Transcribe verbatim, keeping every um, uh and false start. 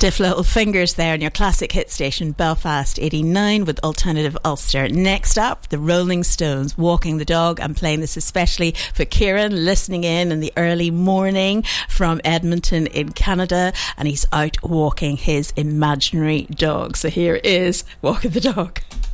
Stiff Little Fingers there on your classic hit station Belfast eighty-nine with Alternative Ulster. Next up, the Rolling Stones, Walking the Dog. I'm playing this especially for Kieran, listening in in the early morning from Edmonton in Canada, and he's out walking his imaginary dog. So here is Walking the Dog.